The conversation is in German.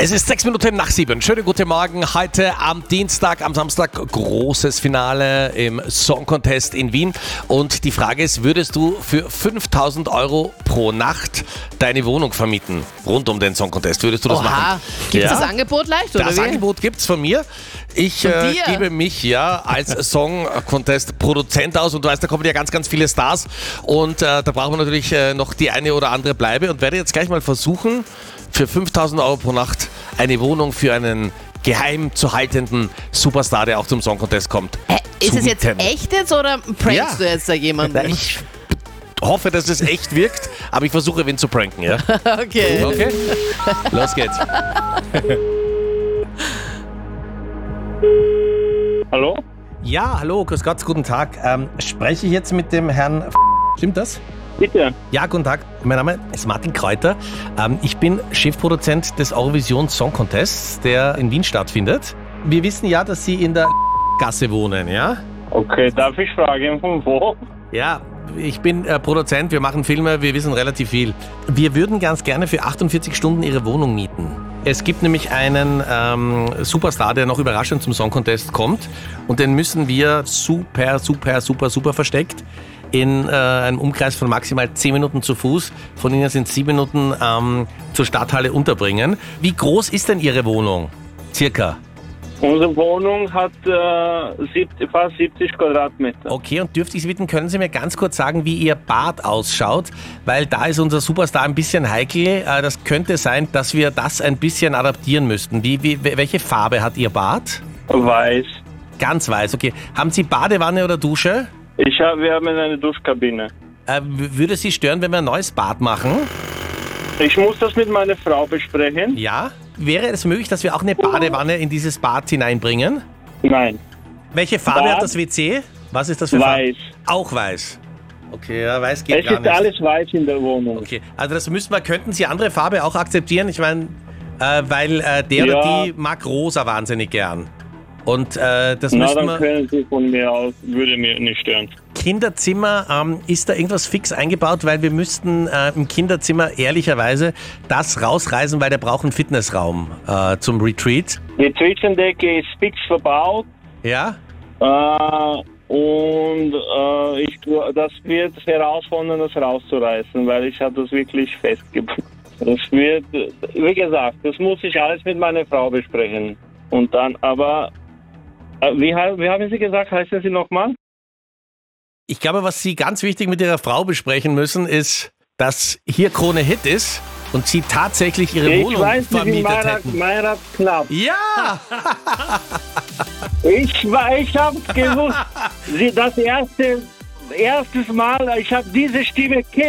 Es ist 6:06. Schönen guten Morgen. Heute am Dienstag, am Samstag großes Finale im Song Contest in Wien. Und die Frage ist, würdest du für 5.000 € pro Nacht deine Wohnung vermieten? Rund um den Song Contest. Würdest du das machen? Gibt es das Angebot leicht, oder Das wie? Angebot gibt es von mir. Ich gebe mich als Song Contest Produzent aus. Und du weißt, da kommen ja ganz, ganz viele Stars. Und da brauchen wir natürlich noch die eine oder andere Bleibe. Und werde jetzt gleich mal versuchen, für 5.000 € pro Nacht eine Wohnung für einen geheim zu haltenden Superstar, der auch zum Song Contest kommt. Ist es jetzt mieten. echt jetzt oder prankst du jetzt da jemanden? Ich hoffe, dass es echt wirkt, aber ich versuche, wen zu pranken, ja? Okay. Okay, los geht's. Hallo? Ja, hallo, grüß Gott, guten Tag. Spreche ich jetzt mit dem Herrn Stimmt das? Bitte. Ja, guten Tag. Mein Name ist Martin Kräuter. Ich bin Chefproduzent des Eurovision Song Contests, der in Wien stattfindet. Wir wissen ja, dass Sie in der Gasse wohnen, ja? Okay, darf ich fragen, von wo? Ja, ich bin Produzent, wir machen Filme, wir wissen relativ viel. Wir würden ganz gerne für 48 Stunden Ihre Wohnung mieten. Es gibt nämlich einen Superstar, der noch überraschend zum Song Contest kommt. Und den müssen wir super versteckt in einem Umkreis von maximal 10 Minuten zu Fuß, von Ihnen sind 7 Minuten zur Stadthalle unterbringen. Wie groß ist denn Ihre Wohnung? Circa? Unsere Wohnung hat fast 70 Quadratmeter. Okay, und dürfte ich Sie bitten, können Sie mir ganz kurz sagen, wie Ihr Bad ausschaut? Weil da ist unser Superstar ein bisschen heikel. Das könnte sein, dass wir das ein bisschen adaptieren müssten. Welche Farbe hat Ihr Bad? Weiß. Ganz weiß, okay. Haben Sie Badewanne oder Dusche? Wir haben eine Duschkabine. Würde Sie stören, wenn wir ein neues Bad machen? Ich muss das mit meiner Frau besprechen. Ja. Wäre es möglich, dass wir auch eine Badewanne in dieses Bad hineinbringen? Nein. Welche Farbe hat das WC? Was ist das für Farbe? Weiß. Auch weiß. Okay, ja, weiß geht Es gar ist nicht. alles weiß in der Wohnung. Okay, also das könnten Sie andere Farbe auch akzeptieren? Ich meine, weil der oder die mag rosa wahnsinnig gern. Und das Na, müssten dann wir... können Sie von mir aus, würde mir nicht stören. Kinderzimmer, ist da irgendwas fix eingebaut? Weil wir müssten im Kinderzimmer ehrlicherweise das rausreißen, weil der braucht einen Fitnessraum zum Retreat. Die Zwischendecke ist fix verbaut. Ja? Das wird herausfordern, das rauszureißen, weil ich habe das wirklich festgebunden. Das wird, wie gesagt, das muss ich alles mit meiner Frau besprechen. Und dann, aber, wie haben Sie gesagt, heißen Sie nochmal? Ich glaube, was Sie ganz wichtig mit Ihrer Frau besprechen müssen, ist, dass hier Krone Hit ist und Sie tatsächlich Ihre Wohnung vermietet hätten. Meiner Club. Ja! Ich habe gewusst, das erstes Mal, ich habe diese Stimme